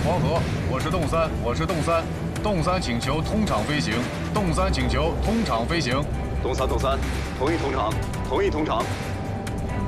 黄河，我是洞三，我是洞三，洞三请求通场飞行，洞三请求通场飞行。 洞三，同意通场，同意通场。